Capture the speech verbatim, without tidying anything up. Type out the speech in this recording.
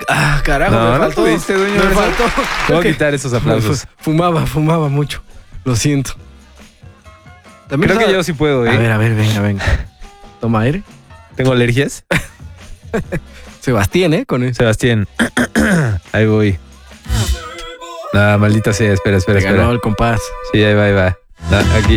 Ah, carajo, No, me no faltó. pudiste, dueño. Me ¿verdad? faltó. Te voy Ok. a quitar esos aplausos. Fumaba, fumaba mucho. Lo siento. También Creo que sabe- yo sí puedo, A ¿eh? ver, a ver, venga, venga. Toma aire. ¿Tengo alergias? Sebastián, ¿eh? Con eso. Sebastián. Ahí voy. Ah, maldita sea, espera, espera, Te ganó espera. el compás. Sí, ahí va, ahí va. Ah, aquí.